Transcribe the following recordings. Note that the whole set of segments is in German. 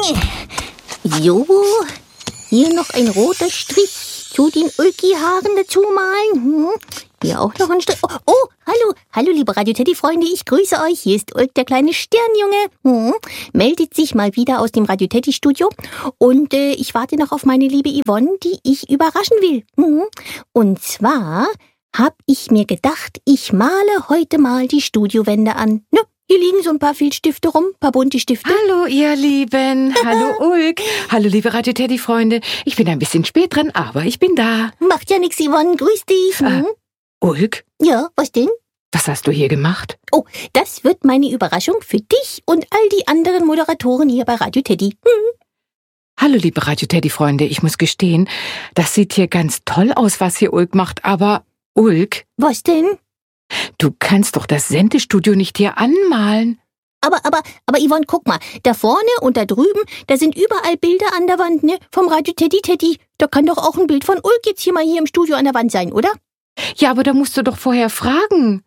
So, hier noch ein roter Strich zu den Ulki-Haaren dazu malen. Hier auch noch ein Strich. Oh, hallo, liebe Radio Teddy-Freunde, ich grüße euch. Hier ist Ulk, der kleine Sternjunge. Meldet sich mal wieder aus dem Radio Teddy-Studio. Und ich warte noch auf meine liebe Yvonne, die ich überraschen will. Und zwar habe ich mir gedacht, ich male heute mal die Studiowände an. Ne? Hier liegen so ein paar Filzstifte rum, ein paar bunte Stifte. Hallo, ihr Lieben. Hallo, Ulk. Hallo, liebe Radio Teddy-Freunde. Ich bin ein bisschen spät dran, aber ich bin da. Macht ja nix, Yvonne. Grüß dich. Ulk? Ja, was denn? Was hast du hier gemacht? Oh, das wird meine Überraschung für dich und all die anderen Moderatoren hier bei Radio Teddy. Hallo, liebe Radio Teddy-Freunde. Ich muss gestehen, das sieht hier ganz toll aus, was hier Ulk macht, aber Ulk? Was denn? Du kannst doch das Sendestudio nicht hier anmalen. Aber Yvonne, guck mal, da vorne und da drüben, da sind überall Bilder an der Wand, ne? Vom Radio Teddy. Da kann doch auch ein Bild von Ulk jetzt hier mal hier im Studio an der Wand sein, oder? Ja, aber da musst du doch vorher fragen.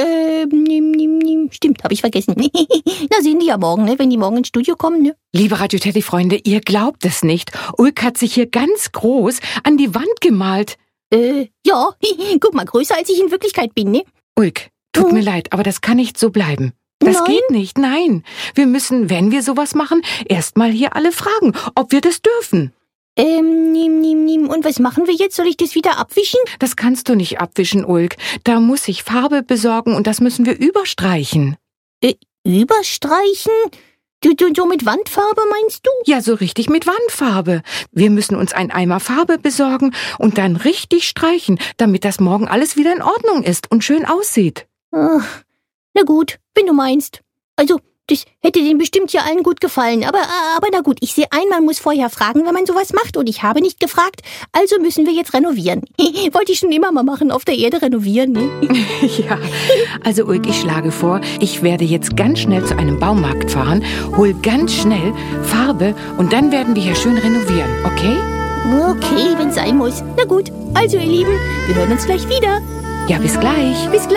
Stimmt, habe ich vergessen. Na, sehen die ja morgen, ne? Wenn die morgen ins Studio kommen, ne? Liebe Radio Teddy-Freunde, ihr glaubt es nicht. Ulk hat sich hier ganz groß an die Wand gemalt. Ja, guck mal, größer als ich in Wirklichkeit bin, ne? Ulk, tut mir leid, aber das kann nicht so bleiben. Das Nein? geht nicht, nein. Wir müssen, wenn wir sowas machen, erstmal hier alle fragen, ob wir das dürfen. Und was machen wir jetzt? Soll ich das wieder abwischen? Das kannst du nicht abwischen, Ulk. Da muss ich Farbe besorgen und das müssen wir überstreichen. Überstreichen? Du mit Wandfarbe meinst du? Ja, so richtig mit Wandfarbe. Wir müssen uns einen Eimer Farbe besorgen und dann richtig streichen, damit das morgen alles wieder in Ordnung ist und schön aussieht. Na gut, wenn du meinst. Also, das hätte denen bestimmt ja allen gut gefallen. Aber na gut, ich sehe ein, man muss vorher fragen, wenn man sowas macht. Und ich habe nicht gefragt, also müssen wir jetzt renovieren. Wollte ich schon immer mal machen, auf der Erde renovieren, ne? Ja, also Ulk, ich schlage vor, ich werde jetzt ganz schnell zu einem Baumarkt fahren, hol ganz schnell Farbe und dann werden wir hier schön renovieren, okay? Okay, wenn es sein muss. Na gut, also ihr Lieben, wir hören uns gleich wieder. Ja, bis gleich. Bis gleich.